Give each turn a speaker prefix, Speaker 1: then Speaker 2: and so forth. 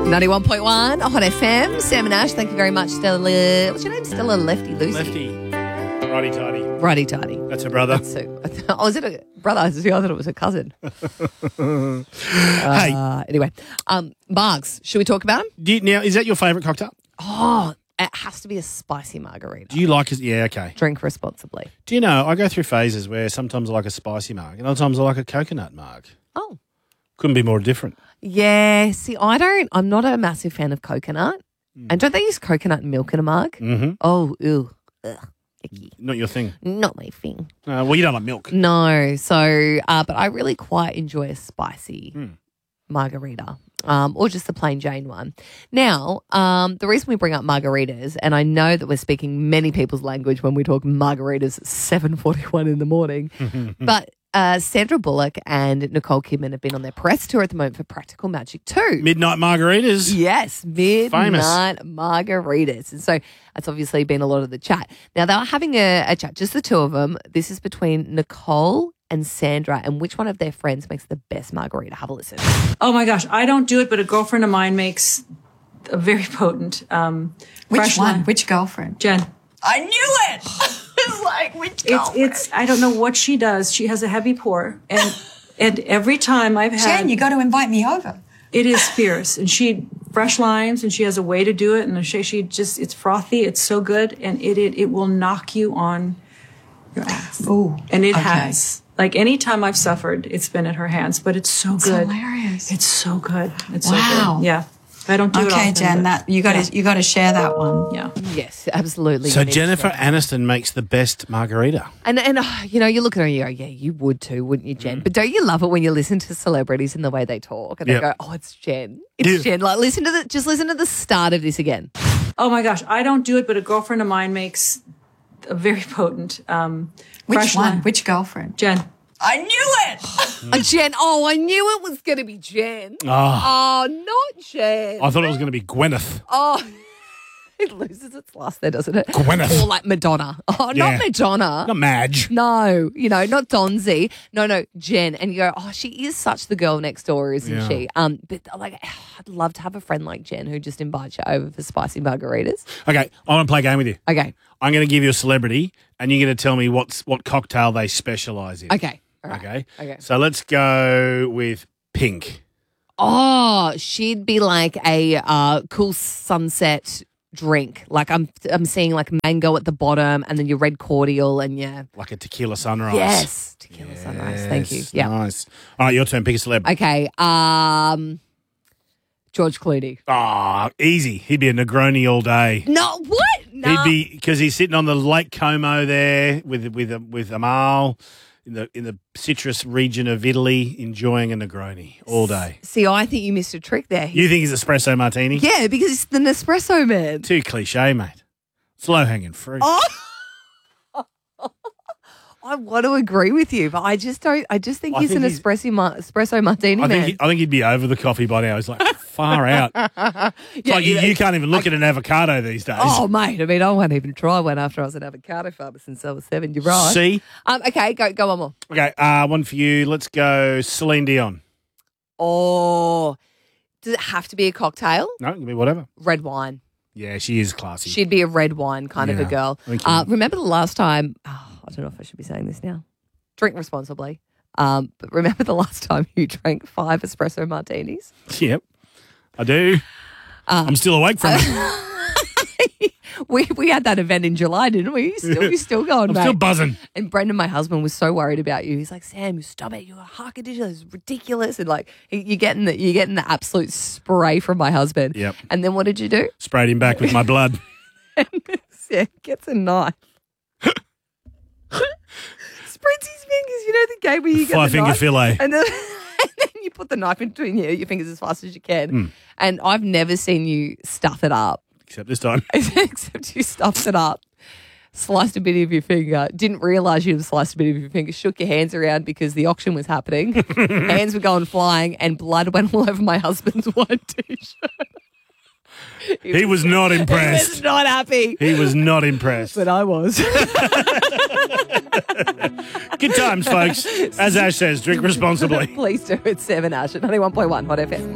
Speaker 1: 91.1 Hot FM. Sam and Ash, thank you very much. Stella, what's your name? Stella Lefty Lucy.
Speaker 2: Lefty. Righty tighty.
Speaker 1: Righty tighty.
Speaker 2: That's her brother.
Speaker 1: Was it a brother? I thought it was a cousin.
Speaker 2: Hey.
Speaker 1: Anyway, Margs, should we talk about him?
Speaker 2: Now, is that your favourite cocktail?
Speaker 1: Oh, it has to be a spicy margarita.
Speaker 2: Do you like it? Yeah, okay.
Speaker 1: Drink responsibly.
Speaker 2: Do you know, I go through phases where sometimes I like a spicy marg and other times I like a coconut marg.
Speaker 1: Oh.
Speaker 2: Couldn't be more different.
Speaker 1: Yeah, see, I'm not a massive fan of coconut. And don't they use coconut milk in a mug?
Speaker 2: Mm-hmm.
Speaker 1: Oh, ew. Ugh, icky.
Speaker 2: Not your thing.
Speaker 1: Not my thing.
Speaker 2: Well, you don't like milk.
Speaker 1: No, so, but I really quite enjoy a spicy margarita. Or just the plain Jane one. Now, the reason we bring up margaritas, and I know that we're speaking many people's language when we talk margaritas at 7:41 in the morning, but Sandra Bullock and Nicole Kidman have been on their press tour at the moment for Practical Magic 2.
Speaker 2: Midnight margaritas.
Speaker 1: Yes, midnight margaritas. And so that's obviously been a lot of the chat. Now, they were having a chat, just the two of them. This is between Nicole and Sandra, and which one of their friends makes the best margarita? Have a listen.
Speaker 3: Oh my gosh, I don't do it, but a girlfriend of mine makes a very potent.
Speaker 4: Which one? Which girlfriend?
Speaker 3: Jen.
Speaker 4: I knew it. It's like which girlfriend?
Speaker 3: It's I don't know what she does. She has a heavy pour, and every time I've had
Speaker 4: Jen, you got to invite me over.
Speaker 3: It is fierce, and she fresh limes, and she has a way to do it, and she just it's frothy. It's so good, and it will knock you on your ass.
Speaker 4: Ooh,
Speaker 3: and it has. Like any time I've suffered, it's been at her hands, but it's so good.
Speaker 4: Hilarious.
Speaker 3: It's so good. It's so
Speaker 4: Wow.
Speaker 3: good. Yeah. I don't do it often.
Speaker 4: Okay, Jen, that you got to share that one.
Speaker 3: Yeah.
Speaker 1: Yes, absolutely.
Speaker 2: So Jennifer Aniston makes the best margarita.
Speaker 1: And you know, you look at her and you go, yeah, you would too, wouldn't you, Jen? But don't you love it when you listen to celebrities and the way they talk and they go, oh, it's Jen. It's Jen. Like, listen to the start of this again.
Speaker 3: Oh my gosh, I don't do it, but a girlfriend of mine makes a very potent.
Speaker 4: Which one? Which girlfriend?
Speaker 3: Jen.
Speaker 4: I knew it.
Speaker 1: Jen. Oh, I knew it was going to be Jen. Oh, not Jen.
Speaker 2: I thought it was going to be Gwyneth.
Speaker 1: Oh, it loses its last there, doesn't it?
Speaker 2: Gwyneth.
Speaker 1: Or like Madonna. Oh,
Speaker 2: Yeah.
Speaker 1: not Madonna.
Speaker 2: Not Madge.
Speaker 1: No, not Donzi. No, Jen. And you go, oh, she is such the girl next door, isn't she? But like, I'd love to have a friend like Jen who just invites you over for spicy margaritas.
Speaker 2: Okay, I want to play a game with you.
Speaker 1: Okay.
Speaker 2: I'm going to give you a celebrity, and you're going to tell me what cocktail they specialise in.
Speaker 1: Okay. All right.
Speaker 2: Okay. So let's go with Pink.
Speaker 1: Oh, she'd be like a cool sunset drink. Like I'm seeing like mango at the bottom, and then your red cordial, and
Speaker 2: Like a tequila sunrise.
Speaker 1: Yes, tequila sunrise. Thank you. Yeah.
Speaker 2: Nice. All right, your turn. Pick a celeb.
Speaker 1: Okay. George Clooney.
Speaker 2: Oh, easy. He'd be a Negroni all day.
Speaker 1: No, what? No.
Speaker 2: He'd be because he's sitting on the Lake Como there with Amal in the citrus region of Italy, enjoying a Negroni all day.
Speaker 1: See, I think you missed a trick there.
Speaker 2: You think he's espresso martini?
Speaker 1: Yeah, because he's the Nespresso man.
Speaker 2: Too cliche, mate. It's low hanging fruit.
Speaker 1: Oh. I want to agree with you, but I just don't. I just think he's an espresso martini man.
Speaker 2: I think he'd be over the coffee by now. He's like far out. It's like you can't even look at an avocado these days.
Speaker 1: Oh, mate. I mean, I won't even try one after I was an avocado farmer since I was 7. You're right.
Speaker 2: See?
Speaker 1: Okay, go one more.
Speaker 2: Okay, one for you. Let's go Celine Dion.
Speaker 1: Oh, does it have to be a cocktail?
Speaker 2: No, it can be whatever.
Speaker 1: Red wine.
Speaker 2: Yeah, she is classy.
Speaker 1: She'd be a red wine kind of a girl. Remember the last time, I don't know if I should be saying this now. Drink responsibly. But remember the last time you drank 5 espresso martinis?
Speaker 2: Yep, I do. I'm still awake from it.
Speaker 1: We had that event in July, didn't we? You're still going, mate.
Speaker 2: I'm still buzzing.
Speaker 1: And Brendan, my husband, was so worried about you. He's like, Sam, stop it. You're a harkadiddle. It's ridiculous. And like, you're getting the absolute spray from my husband.
Speaker 2: Yep.
Speaker 1: And then what did you do?
Speaker 2: Sprayed him back with my blood.
Speaker 1: Sam gets a knife. Spreads his fingers. You know the game where you get the knife?
Speaker 2: 5-finger fillet.
Speaker 1: And then you put the knife in between your fingers as fast as you can. And I've never seen you stuff it up.
Speaker 2: Except this time.
Speaker 1: Except you stuffed it up, sliced a bit of your finger, didn't realise you'd sliced a bit of your finger, shook your hands around because the auction was happening. Hands were going flying and blood went all over my husband's white T-shirt.
Speaker 2: He was not impressed.
Speaker 1: He was not happy.
Speaker 2: He was not impressed.
Speaker 1: But I was.
Speaker 2: Good times, folks. As Ash says, drink responsibly.
Speaker 1: Please do. It's 7 Ash at 91.1 Hot FM.